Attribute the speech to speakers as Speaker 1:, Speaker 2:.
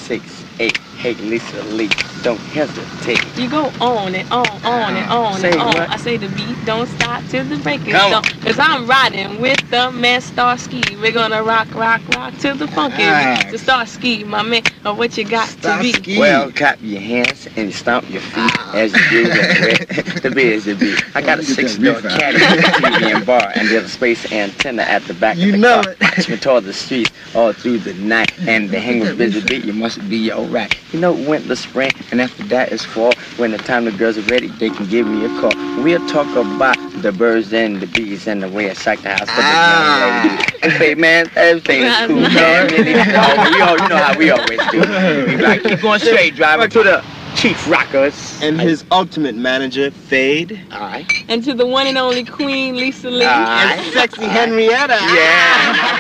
Speaker 1: 6, 8. Hey, Lisa Lee, don't hesitate.
Speaker 2: You go on and on and on
Speaker 1: Say
Speaker 2: and on.
Speaker 1: what?
Speaker 2: I say the beat don't stop till the break is
Speaker 1: Come on.
Speaker 2: done. Cause I'm riding with the man Starsky. We're gonna rock, rock, rock till the funky beat. The Starsky, my man, what you got to be?
Speaker 3: Starsky.
Speaker 1: Well, clap your hands and stomp your feet as you do the busy beat. I got a
Speaker 3: Get that
Speaker 1: 6-door
Speaker 3: beef out.
Speaker 1: caddy, TV and bar, and there's a space antenna at the back
Speaker 3: You
Speaker 1: of the
Speaker 3: know
Speaker 1: car.
Speaker 3: it.
Speaker 1: Watch me toward the streets all through the night, and the hang with busy beat, you must be alright. You know, winter, spring, and after that is fall. When the time the girls are ready, they can give me a call. We'll talk about the birds and the bees and the way I shake the house for the young lady. And say, man, everything is cool, man. You know how we always do. We like, keep going straight, driving to the Chief Rockers.
Speaker 3: And his ultimate manager, Fade.
Speaker 1: Alright.
Speaker 2: And to the one and only Queen Lisa Lee.
Speaker 1: Alright.
Speaker 3: And sexy Henrietta.
Speaker 1: Yeah.